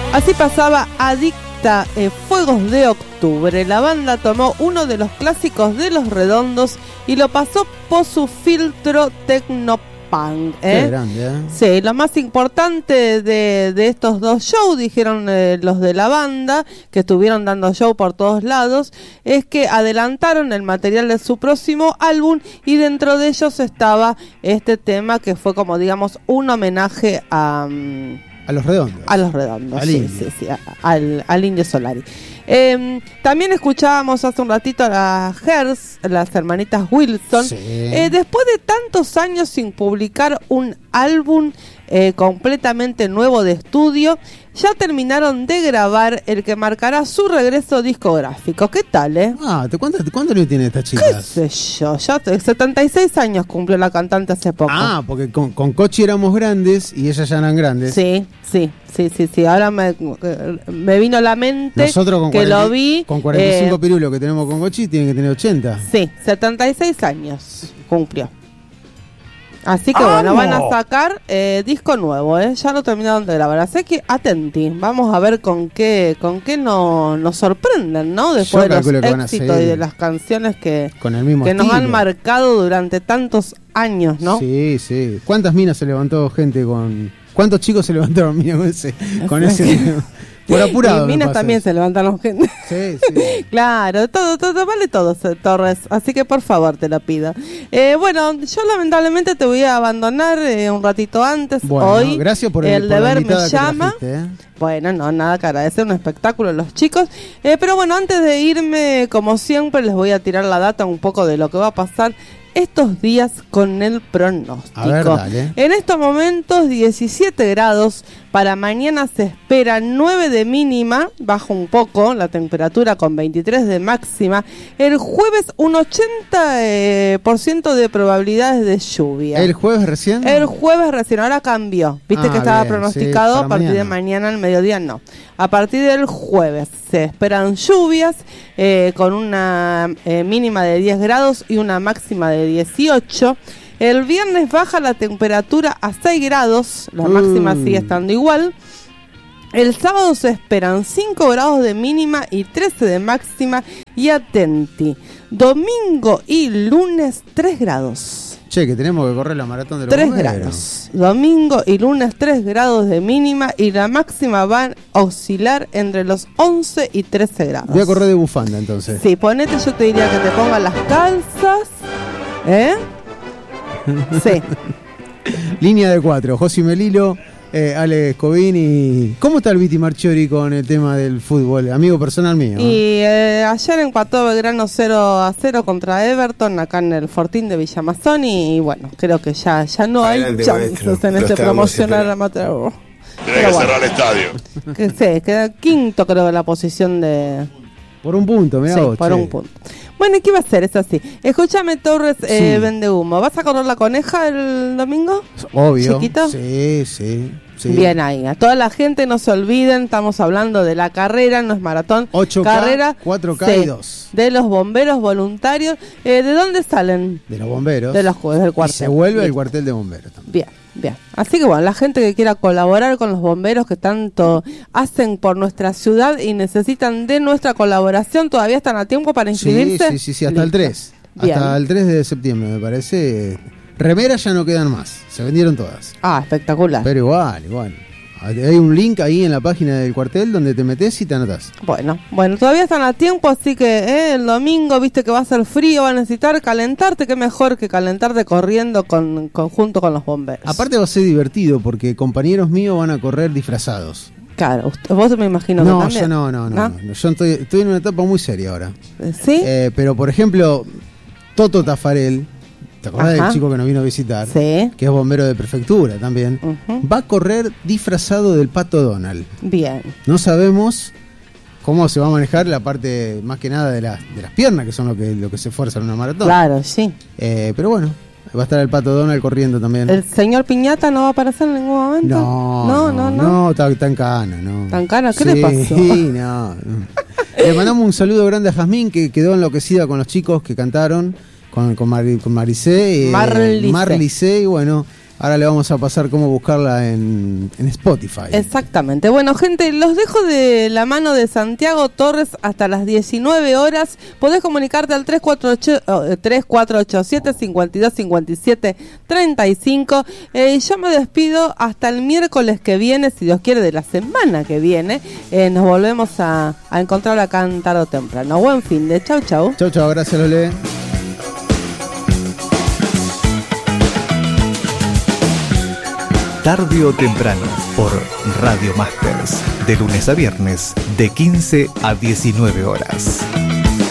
Así pasaba Adicta, Fuegos de Octubre. La banda tomó uno de los clásicos de Los Redondos y lo pasó por su filtro tecnopunk. Qué grande, ¿eh? Sí, lo más importante de estos dos shows, dijeron los de la banda, que estuvieron dando show por todos lados, es que adelantaron el material de su próximo álbum y dentro de ellos estaba este tema que fue como, digamos, un homenaje a Los Redondos. A Los Redondos, al sí, al Indio Solari. También escuchábamos hace un ratito a las Hers, las hermanitas Wilson. Sí. Después de tantos años sin publicar un álbum completamente nuevo de estudio, ya terminaron de grabar el que marcará su regreso discográfico. ¿Qué tal, ¿Cuánto años tiene esta chica? ¿Qué sé yo? Ya 76 años cumplió la cantante hace poco. Porque con Cochi éramos grandes y ellas ya eran grandes. Sí. Ahora me vino a la mente. Nosotros con que 40, lo vi. Con 45 pirulos que tenemos con Cochi, tienen que tener 80. Sí, 76 años cumplió. Así que bueno, van a sacar disco nuevo, ya lo terminaron de grabar. Así que atenti, vamos a ver con qué nos sorprenden, ¿no? Después de los éxitos y de las canciones que nos han marcado durante tantos años, ¿no? Sí. ¿Cuántas minas se levantó gente con... ¿Cuántos chicos se levantaron con ese por apurado? Y minas también se levantaron gente. Sí. Claro, todo vale todo, Torres. Así que por favor te lo pido. Bueno, yo lamentablemente te voy a abandonar un ratito antes. Bueno, hoy. Gracias por el deber me llama. Trajiste, Bueno, no, nada que agradecer, un espectáculo los chicos. Pero bueno, antes de irme, como siempre, les voy a tirar la data un poco de lo que va a pasar estos días con el pronóstico. A ver, dale. En estos momentos 17 grados, para mañana se espera 9 de mínima, baja un poco la temperatura con 23 de máxima. El jueves un 80% de probabilidades de lluvia. ¿El jueves recién? El jueves recién, ahora cambió. Viste que estaba pronosticado sí, a partir de mañana al mediodía, no. A partir del jueves se esperan lluvias con una mínima de 10 grados y una máxima de 18. El viernes baja la temperatura a 6 grados, la máxima sigue estando igual. El sábado se esperan 5 grados de mínima y 13 de máxima. Y atenti, domingo y lunes 3 grados. Che, que tenemos que correr la maratón de los 3 bomberos. grados. Domingo y lunes 3 grados de mínima y la máxima van a oscilar entre los 11 y 13 grados. Voy a correr de bufanda entonces. Sí, ponete, yo te diría que te pongas las calzas. Sí. Línea de 4, Josi Melilo, Ale Escobín y... ¿Cómo está el Viti Marchiori con el tema del fútbol? Amigo personal mío. Y ayer empató Belgrano 0-0 contra Everton acá en el Fortín de Villamazón y bueno, creo que ya no hay chances en este promocional amateur. Tiene que cerrar el estadio. Que sí, queda quinto creo en la posición de... Por un punto, mirá vos, por un punto. Bueno, ¿y qué va a hacer? Es así. Escúchame, Torres, vende humo. ¿Vas a correr la coneja el domingo? Obvio. ¿Chiquito? Sí. Bien ahí. A toda la gente, no se olviden, estamos hablando de la carrera, no es maratón. 8K, carrera, 4K y 2. De los bomberos voluntarios. ¿De dónde salen? De los bomberos. De los jueves del cuartel. Y se vuelve el cuartel de bomberos también. Bien. Así que bueno, la gente que quiera colaborar con los bomberos que tanto hacen por nuestra ciudad y necesitan de nuestra colaboración, ¿todavía están a tiempo para inscribirse? Sí, hasta el 3. Bien. Hasta el 3 de septiembre, me parece. Remeras ya no quedan más, se vendieron todas. Espectacular. Pero igual. Hay un link ahí en la página del cuartel donde te metes y te anotás. Bueno, todavía están a tiempo, así que el domingo, viste que va a ser frío, va a necesitar calentarte, qué mejor que calentarte corriendo junto con los bomberos. Aparte va a ser divertido porque compañeros míos van a correr disfrazados. Claro, vos me imagino que también. No. Yo estoy en una etapa muy seria ahora. ¿Sí? Pero por ejemplo, Toto Tafarel, ¿te acordás del chico que nos vino a visitar? Sí. Que es bombero de prefectura también. Va a correr disfrazado del Pato Donald. Bien. No sabemos cómo se va a manejar la parte más que nada de las piernas, que son lo que se esfuerza en una maratón. Claro, sí. Pero bueno, va a estar el Pato Donald corriendo también. ¿El señor Piñata no va a aparecer en ningún momento? No, está en cana, ¿no? ¿Tan cana? ¿Qué le pasó? Sí, no. Le mandamos un saludo grande a Jazmín, que quedó enloquecida con los chicos que cantaron, con Marlicé. Marlicé, y bueno, Ahora le vamos a pasar cómo buscarla en Spotify. Exactamente. Bueno, gente, los dejo de la mano de Santiago Torres hasta las 19 horas. Podés comunicarte al 3487-5257-35. Yo me despido hasta el miércoles que viene, si Dios quiere, de la semana que viene. Nos volvemos a encontrar acá en Tarde o Temprano. Buen fin de chau, chau. Chau, chau. Gracias, Lole. Tarde o Temprano por Radio Masters, de lunes a viernes, de 15 a 19 horas.